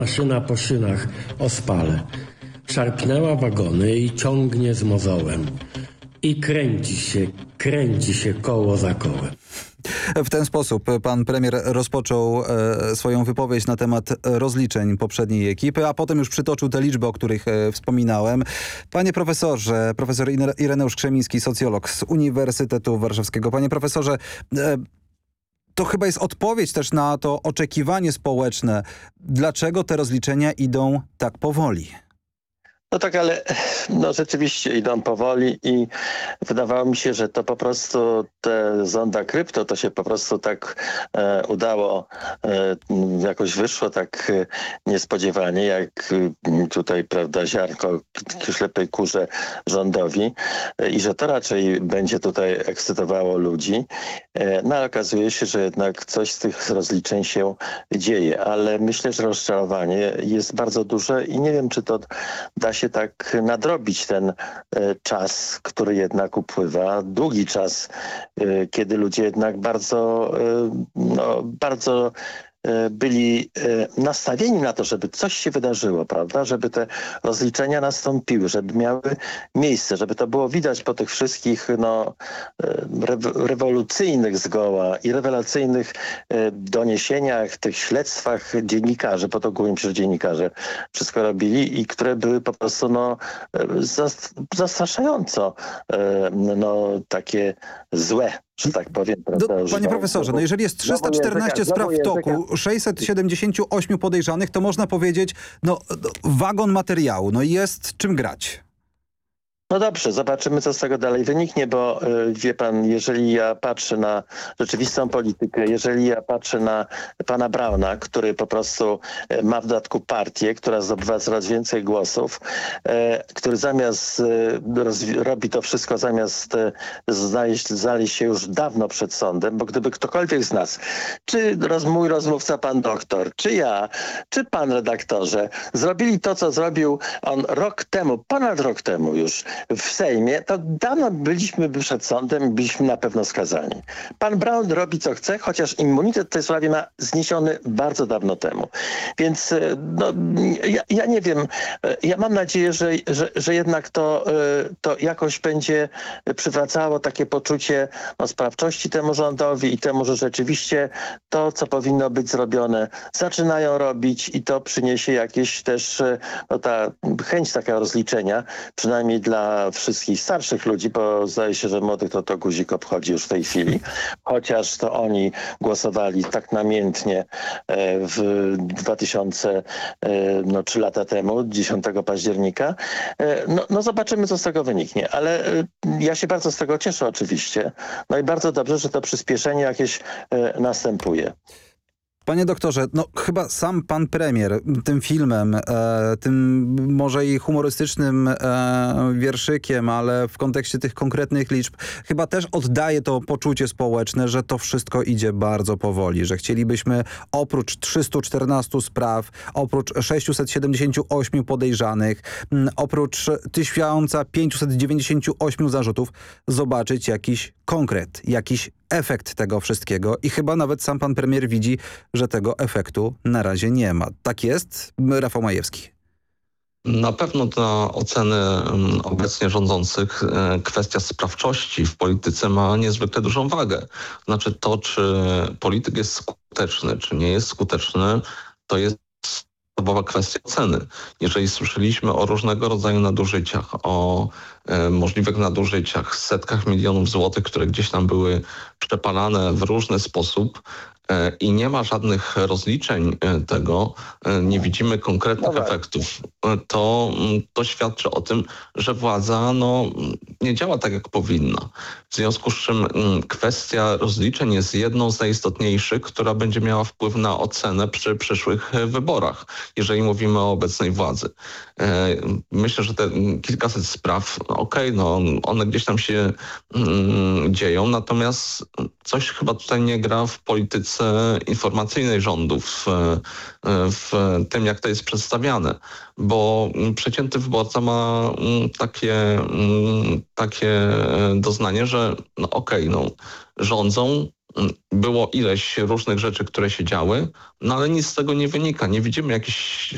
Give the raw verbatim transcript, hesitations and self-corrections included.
Maszyna po szynach ospale. Szarpnęła wagony i ciągnie z mozołem. I kręci się, kręci się koło za kołem. W ten sposób pan premier rozpoczął e, swoją wypowiedź na temat rozliczeń poprzedniej ekipy, a potem już przytoczył te liczby, o których e, wspominałem. Panie profesorze, profesor Ireneusz Krzemiński, socjolog z Uniwersytetu Warszawskiego. Panie profesorze, e, to chyba jest odpowiedź też na to oczekiwanie społeczne. Dlaczego te rozliczenia idą tak powoli? No tak, ale no rzeczywiście idą powoli i wydawało mi się, że to po prostu te zonda krypto to się po prostu tak e, udało, e, jakoś wyszło tak e, niespodziewanie, jak e, tutaj, prawda, ziarnko ślepej kurze rządowi e, i że to raczej będzie tutaj ekscytowało ludzi. E, no ale okazuje się, że jednak coś z tych rozliczeń się dzieje, ale myślę, że rozczarowanie jest bardzo duże i nie wiem, czy to da się się tak nadrobić ten e, czas, który jednak upływa. Długi czas, e, kiedy ludzie jednak bardzo, e, no, bardzo e, byli e, nastawieni na to, żeby coś się wydarzyło, prawda? Żeby te rozliczenia nastąpiły, żeby miały miejsce, żeby to było widać po tych wszystkich no, re, rewolucyjnych zgoła i rewelacyjnych e, doniesieniach, tych śledztwach dziennikarzy, po to głównie przecież dziennikarze wszystko robili i które były po prostu no, zastraszająco e, no, takie złe. Że tak powiem, prawda, Do, panie profesorze, no jeżeli jest trzysta czternaście spraw w toku, sześćset siedemdziesiąt osiem podejrzanych, to można powiedzieć, no wagon materiału, no jest czym grać. No dobrze, zobaczymy, co z tego dalej wyniknie, bo y, wie pan, jeżeli ja patrzę na rzeczywistą politykę, jeżeli ja patrzę na pana Brauna, który po prostu y, ma w dodatku partię, która zdobywa coraz więcej głosów, y, który zamiast y, robi to wszystko, zamiast y, znaleźć, znaleźć się już dawno przed sądem, bo gdyby ktokolwiek z nas, czy roz, mój rozmówca pan doktor, czy ja, czy pan redaktorze, zrobili to, co zrobił on rok temu, ponad rok temu już, w Sejmie, to dawno byliśmy przed sądem, byliśmy na pewno skazani. Pan Braun robi co chce, chociaż immunitet w tej sprawie ma zniesiony bardzo dawno temu. Więc no, ja, ja nie wiem, ja mam nadzieję, że, że, że jednak to, to jakoś będzie przywracało takie poczucie no, sprawczości temu rządowi i temu, że rzeczywiście to, co powinno być zrobione, zaczynają robić i to przyniesie jakieś też no, ta chęć takiego rozliczenia, przynajmniej dla wszystkich starszych ludzi, bo zdaje się, że młodych to to guzik obchodzi już w tej chwili. Chociaż to oni głosowali tak namiętnie w dwa tysiące, no trzy lata temu, dziesiątego października. No, no zobaczymy, co z tego wyniknie. Ale ja się bardzo z tego cieszę oczywiście. No i bardzo dobrze, że to przyspieszenie jakieś następuje. Panie doktorze, no chyba sam pan premier tym filmem, e, tym może i humorystycznym e, wierszykiem, ale w kontekście tych konkretnych liczb, chyba też oddaje to poczucie społeczne, że to wszystko idzie bardzo powoli, że chcielibyśmy oprócz trzystu czternastu spraw, oprócz sześciuset siedemdziesięciu ośmiu podejrzanych, m, oprócz tysiąca pięciuset dziewięćdziesięciu ośmiu zarzutów zobaczyć jakiś konkret, jakiś efekt tego wszystkiego i chyba nawet sam pan premier widzi, że tego efektu na razie nie ma. Tak jest? Rafał Majewski. Na pewno dla oceny obecnie rządzących kwestia sprawczości w polityce ma niezwykle dużą wagę. Znaczy to, czy polityk jest skuteczny, czy nie jest skuteczny, to jest podstawowa kwestia oceny. Jeżeli słyszeliśmy o różnego rodzaju nadużyciach, o e, możliwych nadużyciach, setkach milionów złotych, które gdzieś tam były przepalane w różny sposób e, i nie ma żadnych rozliczeń e, tego, e, nie widzimy konkretnych no efektów, e, to, to świadczy o tym, że władza no, nie działa tak, jak powinna. W związku z czym m, kwestia rozliczeń jest jedną z najistotniejszych, która będzie miała wpływ na ocenę przy przyszłych wyborach, jeżeli mówimy o obecnej władzy. E, myślę, że te kilkaset spraw, okej, okay, no one gdzieś tam się mm, dzieją, natomiast coś chyba tutaj nie gra w polityce informacyjnej rządów, w, w tym, jak to jest przedstawiane, bo przeciętny wyborca ma takie, takie doznanie, że no okej, okay, no rządzą, było ileś różnych rzeczy, które się działy, no ale nic z tego nie wynika. Nie widzimy jakichś